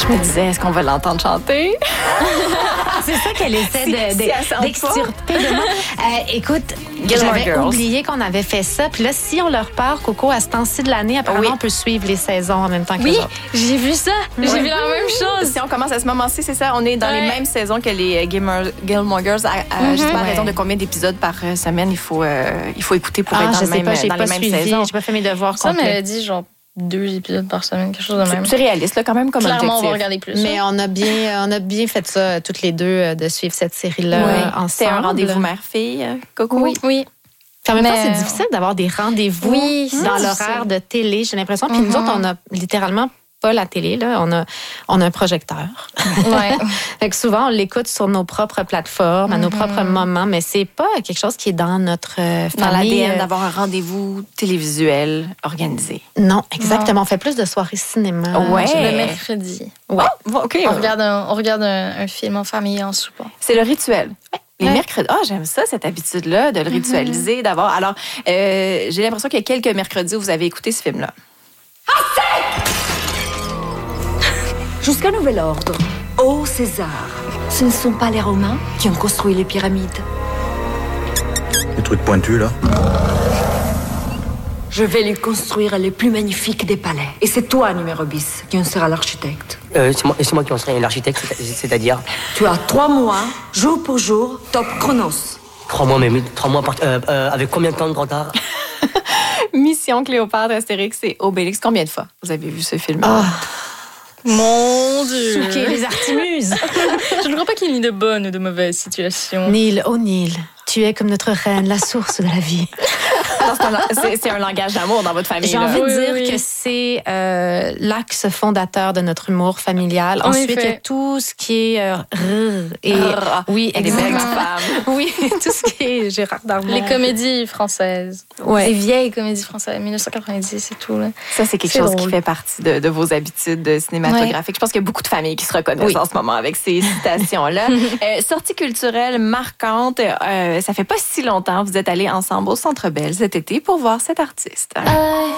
Je me disais, est-ce qu'on va l'entendre chanter? C'est ça qu'elle essaie d'extirper de moi. Écoute, Gilmore j'avais Girls. oublié qu'on avait fait ça. Puis là, si on leur part, Coco, à ce temps-ci de l'année, apparemment, Oui. on peut suivre les saisons en même temps que Oui, les autres. j'ai vu ça. J'ai vu la même chose. Si on commence à ce moment-ci, c'est ça, on est dans les Ouais. mêmes saisons que les Gilmore Girls. Je sais pas à raison de combien d'épisodes par semaine il faut écouter pour être dans, je sais pas, dans j'ai pas les mêmes suivi. saisons. J'ai pas fait mes devoirs Ça complets. m'avait dit genre 2 épisodes par semaine, quelque chose de même. C'est réaliste, là, quand même, comme Clairement, on objectif. va regarder plus. Mais on a bien fait ça, toutes les deux, de suivre cette série-là ensemble. C'est un rendez-vous mère-fille, Coco? Oui. Puis en même temps, Mais- c'est difficile d'avoir des rendez-vous Oui, dans c'est l'horaire difficile. de télé, j'ai l'impression. Puis nous autres, on a littéralement pas la télé, là. On a un projecteur. Ouais. Fait que souvent, on l'écoute sur nos propres plateformes, à nos propres moments, mais c'est pas quelque chose qui est dans notre Dans famille. l'ADN d'avoir un rendez-vous télévisuel organisé. Non, exactement. On fait plus de soirées cinéma. Ouais. Le mercredi. Ouais. OK. On regarde un film en famille en soupant. C'est le rituel. Les Ouais. mercredis. Ah, j'aime ça, cette habitude-là, de le ritualiser, d'avoir. Alors, j'ai l'impression qu'il y a quelques mercredis où vous avez écouté ce film-là. Jusqu'à nouvel ordre. Ô César, ce ne sont pas les Romains qui ont construit les pyramides. Les trucs pointus, là. Je vais lui construire les plus magnifiques des palais. Et c'est toi, numéro bis, qui en sera l'architecte. C'est moi qui en serai l'architecte, c'est-à-dire Tu as 3 mois, jour pour jour, top chronos. 3 mois, mais 3 mois avec combien de temps de retard? Mission Cléopâtre, Astérix et Obélix. Combien de fois vous avez vu ce film-là? Mon Dieu! OK, les Artimuses. Je ne crois pas qu'il y ait ni de bonnes ou de mauvaises situations. Neil, oh Neil, tu es comme notre reine, la source de la vie. Alors, c'est un langage d'amour dans votre famille. J'ai là. envie de Oui, dire oui. que c'est l'axe fondateur de notre humour familial. En Ensuite, effet. il y a tout ce qui est et oui, Elle est belle, exactement. ma femme. Oui, tout ce qui est Gérard Darmon. Les comédies françaises. Ouais. Les vieilles comédies françaises, 1990 et tout. Là. Ça, c'est quelque C'est chose drôle. qui fait partie de vos habitudes cinématographiques. Je pense qu'il y a beaucoup de familles qui se reconnaissent en ce moment avec ces citations-là. Sortie culturelle marquante. Ça fait pas si longtemps, vous êtes allés ensemble au Centre Bell cet été pour voir cet artiste.